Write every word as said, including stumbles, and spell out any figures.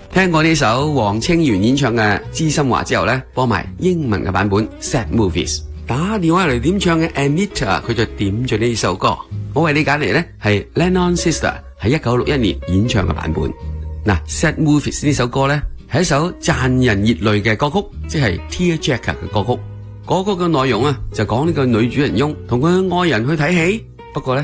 聽過呢首黃清源演唱嘅《知心話》之後呢，播埋英文嘅版本 Sad Movies。打電話嚟點唱嘅 Anita 佢就點咗呢首歌，我為你揀嚟呢係 Lennon Sister 喺一九六一年演唱嘅版本。嗱 Sad Movies 呢首歌呢係一首賺人熱淚嘅歌曲，即係 Tearjerker 嘅歌曲。嗰個嘅內容啊就講呢個女主人翁同佢愛人去睇戲，不過呢